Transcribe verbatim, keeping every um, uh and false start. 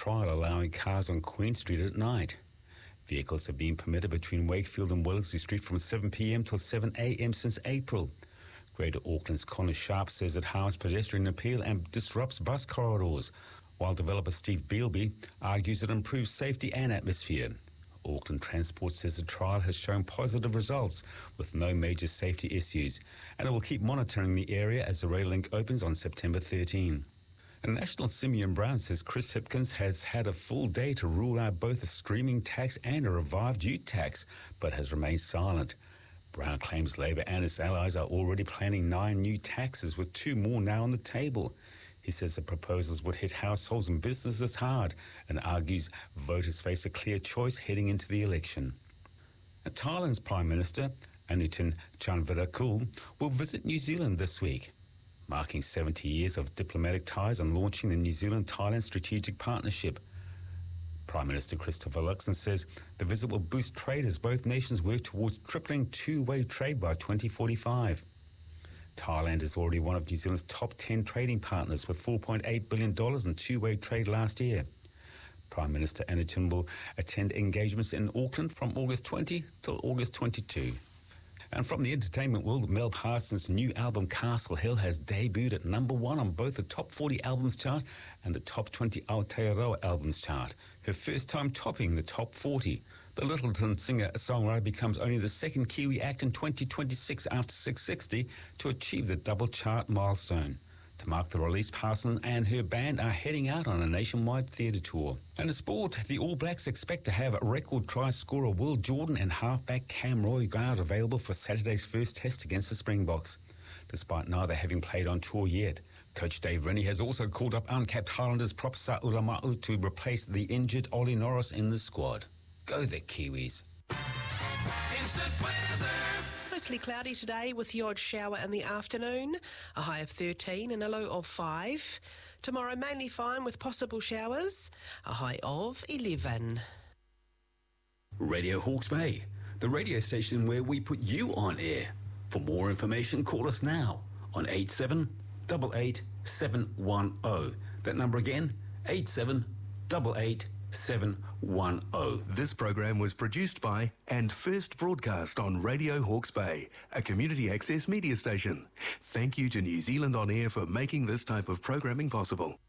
trial allowing cars on Queen Street at night. Vehicles have been permitted between Wakefield and Wellesley Street from seven p.m. till seven a.m. since April. Greater Auckland's Connor Sharp says it harms pedestrian appeal and disrupts bus corridors, while developer Steve Bealby argues it improves safety and atmosphere. Auckland Transport says the trial has shown positive results with no major safety issues, and it will keep monitoring the area as the rail link opens on September thirteenth. And National Simeon Brown says Chris Hipkins has had a full day to rule out both a streaming tax and a revived ute tax, but has remained silent. Brown claims Labour and its allies are already planning nine new taxes, with two more now on the table. He says the proposals would hit households and businesses hard and argues voters face a clear choice heading into the election. And Thailand's Prime Minister, Anutin Charnvirakul, will visit New Zealand this week, marking seventy years of diplomatic ties and launching the New Zealand-Thailand Strategic Partnership. Prime Minister Christopher Luxon says the visit will boost trade as both nations work towards tripling two-way trade by twenty forty-five. Thailand is already one of New Zealand's top ten trading partners with four point eight billion dollars in two-way trade last year. Prime Minister Anutin will attend engagements in Auckland from August twentieth till August twenty-second. And from the entertainment world, Mel Parsons' new album Castle Hill has debuted at number one on both the Top forty Albums chart and the Top twenty Aotearoa Albums chart, her first time topping the Top forty. The Littleton singer-songwriter becomes only the second Kiwi act in twenty twenty-six after six sixty to achieve the double chart milestone. To mark the release, Parsons and her band are heading out on a nationwide theatre tour. And in sport, the All Blacks expect to have record try scorer Will Jordan and halfback Cam Roigard available for Saturday's first test against the Springboks, despite neither having played on tour yet. Coach Dave Rennie has also called up uncapped Highlanders Propsa Uramau to replace the injured Ollie Norris in the squad. Go the Kiwis. Instant weather. Mostly cloudy today with the odd shower in the afternoon, a high of thirteen and a low of five. Tomorrow mainly fine with possible showers, a high of eleven. Radio Hawke's Bay, the radio station where we put you on air. For more information, call us now on eight seven eight eight seven one zero. That number again, eight seven eight eight seven one zero. This program was produced by and first broadcast on Radio Hawke's Bay, a community access media station. Thank you to New Zealand On Air for making this type of programming possible.